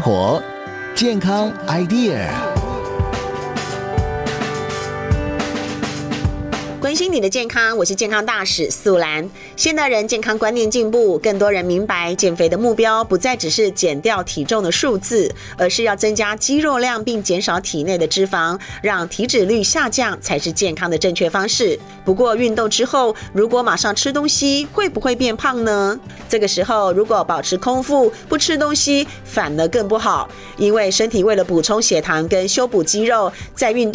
活，健康 idea。 关心你的健康，我是健康大使素兰。现代人健康观念进步，更多人明白减肥的目标不再只是减掉体重的数字，而是要增加肌肉量并减少体内的脂肪，让体脂率下降才是健康的正确方式。不过运动之后，如果马上吃东西，会不会变胖呢？这个时候如果保持空腹不吃东西，反而更不好，因为身体为了补充血糖跟修补肌肉，在运动